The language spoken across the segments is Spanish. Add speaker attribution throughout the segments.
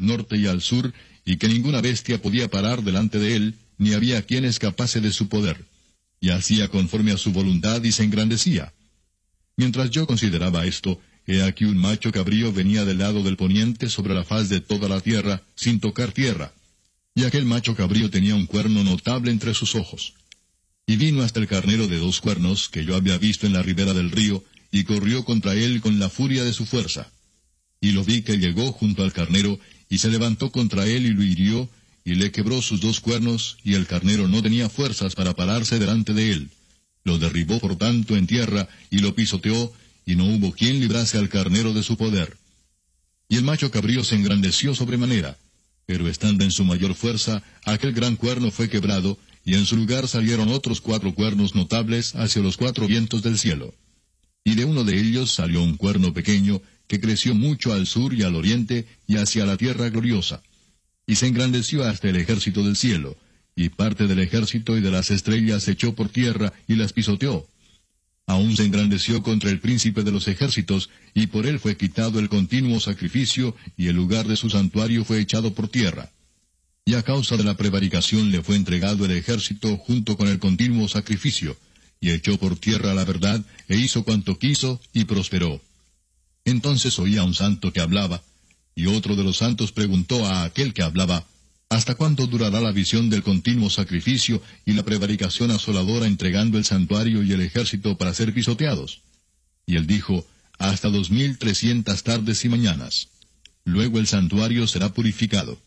Speaker 1: norte y al sur, y que ninguna bestia podía parar delante de él, ni había quien escapase de su poder. Y hacía conforme a su voluntad y se engrandecía. Mientras yo consideraba esto, he aquí un macho cabrío venía del lado del poniente sobre la faz de toda la tierra, sin tocar tierra. Y aquel macho cabrío tenía un cuerno notable entre sus ojos. Y vino hasta el carnero de 2 cuernos, que yo había visto en la ribera del río, y corrió contra él con la furia de su fuerza. Y lo vi que llegó junto al carnero, y se levantó contra él y lo hirió, y le quebró sus 2 cuernos, y el carnero no tenía fuerzas para pararse delante de él. Lo derribó por tanto en tierra, y lo pisoteó, y no hubo quien librase al carnero de su poder. Y el macho cabrío se engrandeció sobremanera, pero estando en su mayor fuerza, aquel gran cuerno fue quebrado, y en su lugar salieron otros 4 cuernos notables hacia los 4 vientos del cielo. Y de uno de ellos salió un cuerno pequeño, que creció mucho al sur y al oriente, y hacia la tierra gloriosa. Y se engrandeció hasta el ejército del cielo, y parte del ejército y de las estrellas se echó por tierra, y las pisoteó. Aún se engrandeció contra el príncipe de los ejércitos, y por él fue quitado el continuo sacrificio, y el lugar de su santuario fue echado por tierra. Y a causa de la prevaricación le fue entregado el ejército junto con el continuo sacrificio, y echó por tierra la verdad, e hizo cuanto quiso, y prosperó. Entonces oía un santo que hablaba, y otro de los santos preguntó a aquel que hablaba, ¿hasta cuándo durará la visión del continuo sacrificio y la prevaricación asoladora entregando el santuario y el ejército para ser pisoteados? Y él dijo, hasta 2300 tardes y mañanas. Luego el santuario será purificado.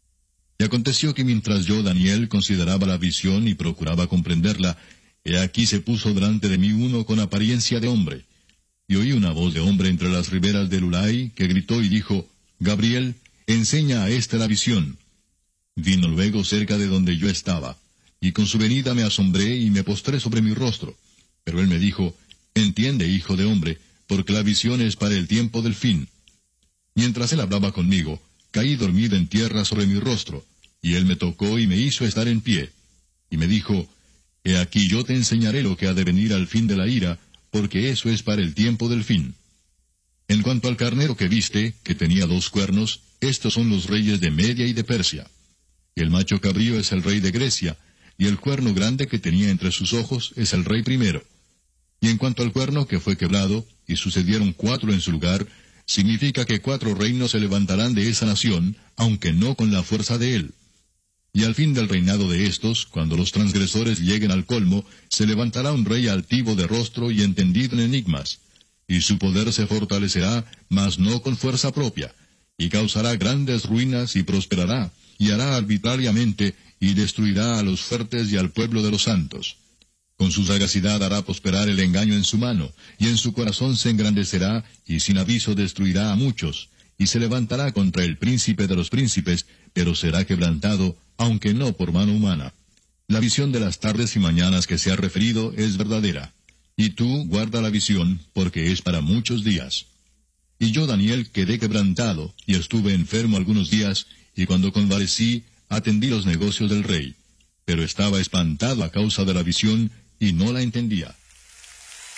Speaker 1: Y aconteció que mientras yo, Daniel, consideraba la visión y procuraba comprenderla, he aquí se puso delante de mí uno con apariencia de hombre. Y oí una voz de hombre entre las riberas del Ulai, que gritó y dijo, Gabriel, enseña a éste la visión. Vino luego cerca de donde yo estaba, y con su venida me asombré y me postré sobre mi rostro. Pero él me dijo, entiende, hijo de hombre, porque la visión es para el tiempo del fin. Mientras él hablaba conmigo, caí dormido en tierra sobre mi rostro, y él me tocó y me hizo estar en pie. Y me dijo, he aquí yo te enseñaré lo que ha de venir al fin de la ira, porque eso es para el tiempo del fin. En cuanto al carnero que viste, que tenía 2 cuernos, estos son los reyes de Media y de Persia. El macho cabrío es el rey de Grecia, y el cuerno grande que tenía entre sus ojos es el rey primero. Y en cuanto al cuerno que fue quebrado, y sucedieron 4 en su lugar, significa que 4 reinos se levantarán de esa nación, aunque no con la fuerza de él. Y al fin del reinado de estos, cuando los transgresores lleguen al colmo, se levantará un rey altivo de rostro y entendido en enigmas. Y su poder se fortalecerá, mas no con fuerza propia, y causará grandes ruinas y prosperará, y hará arbitrariamente, y destruirá a los fuertes y al pueblo de los santos. Con su sagacidad hará prosperar el engaño en su mano, y en su corazón se engrandecerá, y sin aviso destruirá a muchos, y se levantará contra el príncipe de los príncipes, pero será quebrantado, aunque no por mano humana. La visión de las tardes y mañanas que se ha referido es verdadera. Y tú guarda la visión, porque es para muchos días. Y yo, Daniel, quedé quebrantado, y estuve enfermo algunos días, y cuando convalecí, atendí los negocios del rey. Pero estaba espantado a causa de la visión, y no la entendía.